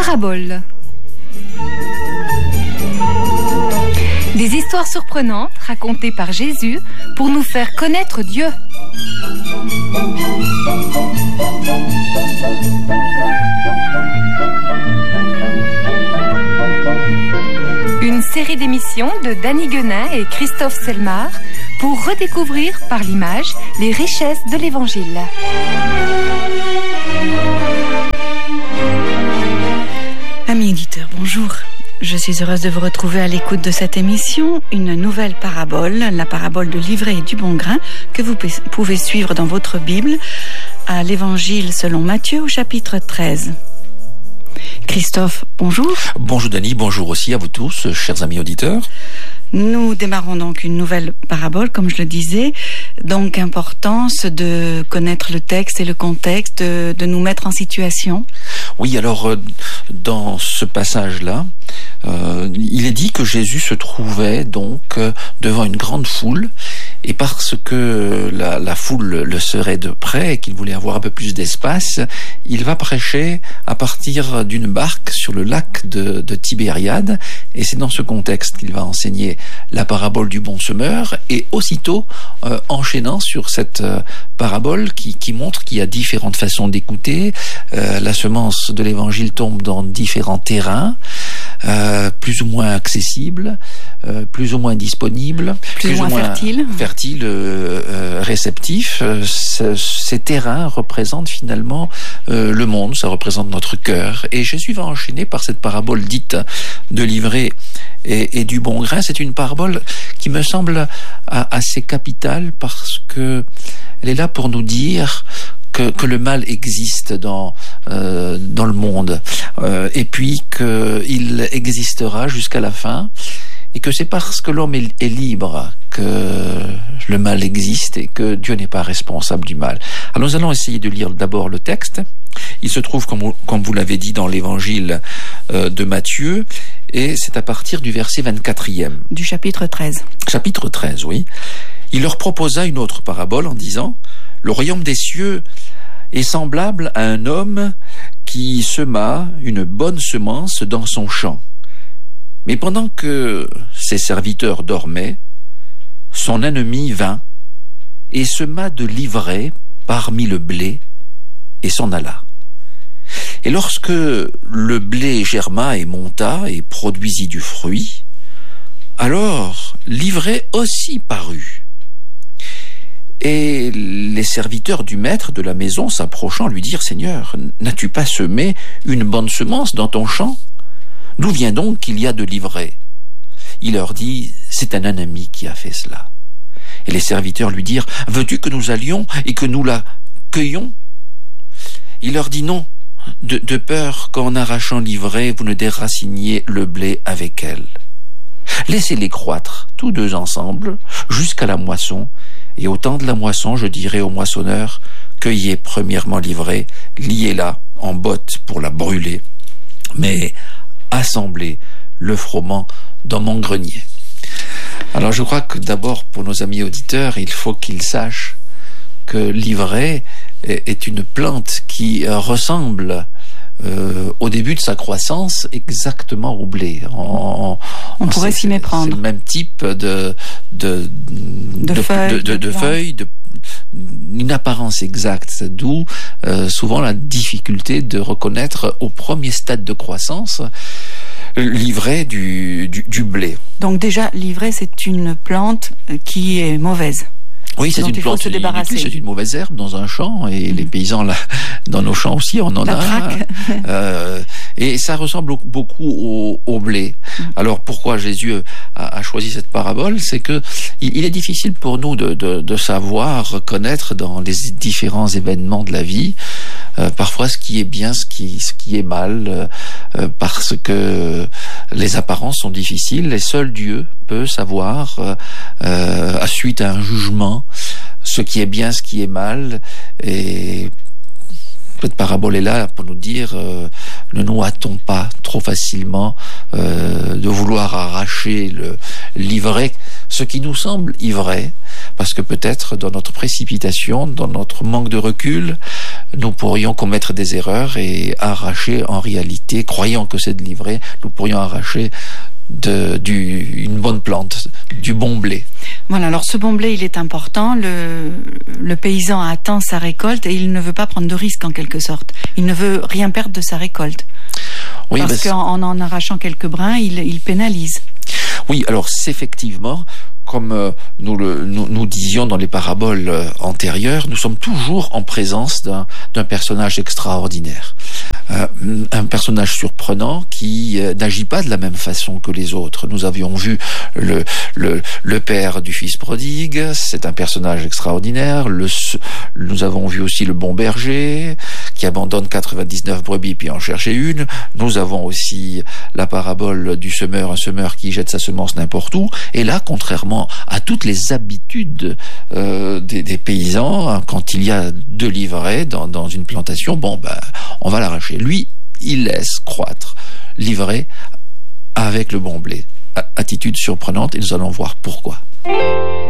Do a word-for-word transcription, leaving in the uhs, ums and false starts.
Paraboles. Des histoires surprenantes racontées par Jésus pour nous faire connaître Dieu. Une série d'émissions de Danny Guenin et Christophe Selmar pour redécouvrir par l'image les richesses de l'Évangile. Amis auditeurs, bonjour. Je suis heureuse de vous retrouver à l'écoute de cette émission, une nouvelle parabole, la parabole de l'ivraie et du bon grain, que vous pouvez suivre dans votre Bible, à l'Évangile selon Matthieu au chapitre treize. Christophe, bonjour. Bonjour Dany, bonjour aussi à vous tous, chers amis auditeurs. Nous démarrons donc une nouvelle parabole, comme je le disais. Donc, importance de connaître le texte et le contexte, de, de nous mettre en situation. Oui, alors, euh, dans ce passage-là, euh, il est dit que Jésus se trouvait donc euh, devant une grande foule, et parce que la, la foule le serait de près et qu'il voulait avoir un peu plus d'espace, il va prêcher à partir d'une barque sur le lac de, de Tibériade, et c'est dans ce contexte qu'il va enseigner la parabole du bon semeur, et aussitôt euh, enchaînant sur cette euh, parabole qui, qui montre qu'il y a différentes façons d'écouter. Euh, la semence de l'évangile tombe dans différents terrains, euh, plus ou moins accessibles, euh, plus ou moins disponibles, plus, plus ou moins, moins fertiles, fertiles euh, euh, réceptifs. Euh, ce, ces terrains représentent finalement euh, le monde, ça représente notre cœur. Et Jésus va enchaîner par cette parabole dite de l'ivraie et, et du bon grain. C'est une parabole qui me semble assez capitale parce que elle est là pour nous dire que, que le mal existe dans euh, dans le monde euh, et puis qu'il existera jusqu'à la fin, et que c'est parce que l'homme est, est libre que le mal existe et que Dieu n'est pas responsable du mal. Alors nous allons essayer de lire d'abord le texte. Il se trouve, comme, comme vous l'avez dit, dans l'évangile euh, de Matthieu, et c'est à partir du verset vingt-quatrième. Du chapitre treize. Chapitre treize, oui. Il leur proposa une autre parabole en disant : le royaume des cieux est semblable à un homme qui sema une bonne semence dans son champ. Mais pendant que ses serviteurs dormaient, son ennemi vint et sema de l'ivraie parmi le blé et s'en alla. Et lorsque le blé germa et monta et produisit du fruit, alors l'ivraie aussi parut. Et les serviteurs du maître de la maison, s'approchant, lui dirent : Seigneur, n'as-tu pas semé une bonne semence dans ton champ ? D'où vient donc qu'il y a de l'ivraie ? Il leur dit : c'est un ennemi qui a fait cela. Et les serviteurs lui dirent : veux-tu que nous allions et que nous la cueillions ? Il leur dit : non, de, de peur qu'en arrachant l'ivraie, vous ne déraciniez le blé avec elle. Laissez-les croître, tous deux ensemble, jusqu'à la moisson, et au temps de la moisson, je dirai au moissonneur : cueillez premièrement l'ivraie, liez-la en botte pour la brûler, mais assemblez le froment dans mon grenier. Alors je crois que d'abord, pour nos amis auditeurs, il faut qu'ils sachent que l'ivraie est une plante qui ressemble euh, au début de sa croissance exactement au blé. On, on, on pourrait s'y méprendre. C'est le même type de de de, de feuilles, de, de, de, de feuilles, de, une apparence exacte. D'où euh, souvent la difficulté de reconnaître au premier stade de croissance l'ivraie du, du, du blé. Donc déjà, l'ivraie, c'est une plante qui est mauvaise. Oui, c'est une plante inutile, c'est une mauvaise herbe dans un champ, et mmh. les paysans là, dans nos champs aussi, on en La a. Euh, et ça ressemble beaucoup au, au blé. Mmh. Alors pourquoi Jésus a, a choisi cette parabole ? C'est que il, il est difficile pour nous de, de, de savoir, reconnaître dans les différents événements de la vie, euh, parfois ce qui est bien, ce qui, ce qui est mal, euh, parce que les apparences sont difficiles, et seul Dieu peut savoir, euh, euh, à suite à un jugement, ce qui est bien, ce qui est mal. Et cette parabole est là pour nous dire euh, ne nous hâtons pas trop facilement euh, de vouloir arracher le l'ivraie, ce qui nous semble ivraie, parce que peut-être dans notre précipitation, dans notre manque de recul, nous pourrions commettre des erreurs et arracher en réalité, croyant que c'est de l'ivraie, nous pourrions arracher de, du, une bonne plante, du bon blé. Voilà, alors ce bon blé, il est important. Le, le paysan attend sa récolte et il ne veut pas prendre de risque en quelque sorte. Il ne veut rien perdre de sa récolte. Oui, parce qu'en en, en arrachant quelques brins, il, il pénalise. Oui, alors c'est effectivement, comme euh, nous, le, nous, nous disions dans les paraboles euh, antérieures, nous sommes toujours en présence d'un, d'un personnage extraordinaire. Euh, un personnage surprenant qui euh, n'agit pas de la même façon que les autres. Nous avions vu le, le, le père du fils prodigue, c'est un personnage extraordinaire. Le, nous avons vu aussi le bon berger qui abandonne quatre-vingt-dix-neuf brebis puis en cherchait une. Nous avons aussi la parabole du semeur, un semeur qui jette sa semence n'importe où. Et là, contrairement à toutes les habitudes euh, des, des paysans, hein, quand il y a de l'ivraie dans, dans une plantation, bon ben on va l'arracher. Lui, il laisse croître l'ivraie avec le bon blé. Attitude surprenante et nous allons voir pourquoi.